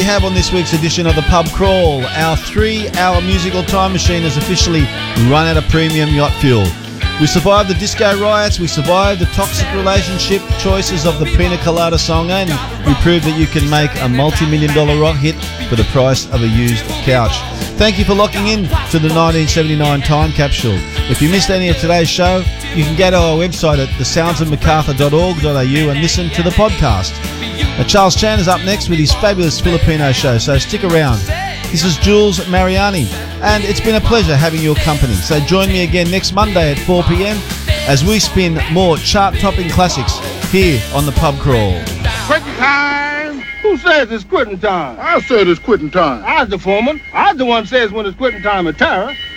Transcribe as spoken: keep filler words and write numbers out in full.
have on this week's edition of the Pub Crawl. Our three-hour musical time machine has officially run out of premium yacht fuel. We survived the disco riots, we survived the toxic relationship choices of the Pina Colada song, and we proved that you can make a multi-million dollar rock hit for the price of a used couch. Thank you for locking in to the nineteen seventy-nine Time Capsule. If you missed any of today's show, you can go to our website at the sounds of macarthur dot org dot a u and listen to the podcast. Now, Charles Chan is up next with his fabulous Filipino show, so stick around. This is Jules Mariani, and it's been a pleasure having your company. So join me again next Monday at four p.m. as we spin more chart-topping classics here on the Pub Crawl. Quitting time! Who says it's quitting time? I said it's quitting time. I was the foreman. I was the one says when it's quitting time at Tara.